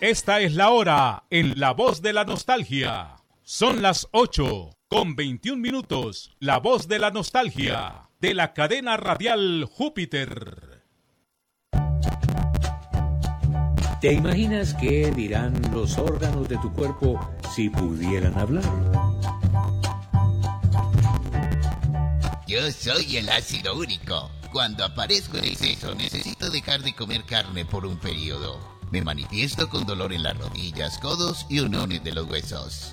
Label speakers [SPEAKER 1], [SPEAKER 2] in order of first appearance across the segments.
[SPEAKER 1] Esta es la hora en La Voz de la Nostalgia. Son las 8:21. La Voz de la Nostalgia, de la cadena radial Júpiter.
[SPEAKER 2] ¿Te imaginas qué dirán los órganos de tu cuerpo si pudieran hablar?
[SPEAKER 3] Yo soy el ácido úrico. Cuando aparezco en exceso, necesito dejar de comer carne por un periodo. Me manifiesto con dolor en las rodillas, codos y uniones de los huesos.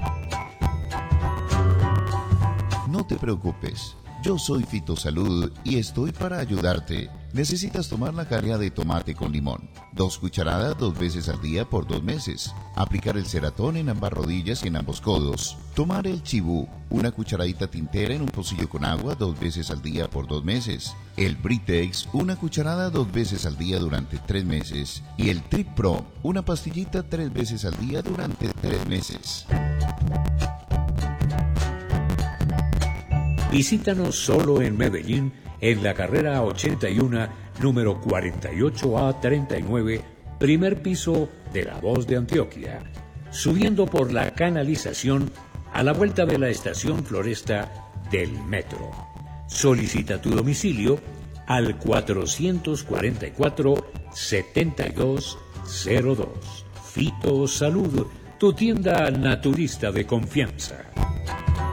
[SPEAKER 3] No te preocupes, yo soy Fitosalud y estoy para ayudarte. Necesitas tomar la jalea de tomate con limón, 2 cucharadas 2 veces al día por 2 meses. Aplicar el ceratón en ambas rodillas y en ambos codos. Tomar el chibú, 1 cucharadita tintera en un pocillo con agua 2 veces al día por 2 meses. El Britex, 1 cucharada 2 veces al día durante 3 meses. Y el Trip Pro, 1 pastillita 3 veces al día durante 3 meses.
[SPEAKER 2] Visítanos solo en Medellín, en la carrera 81, número 48A39, primer piso de La Voz de Antioquia, subiendo por la canalización a la vuelta de la estación Floresta del metro. Solicita tu domicilio al 444-7202. Fitosalud, tu tienda naturista de confianza.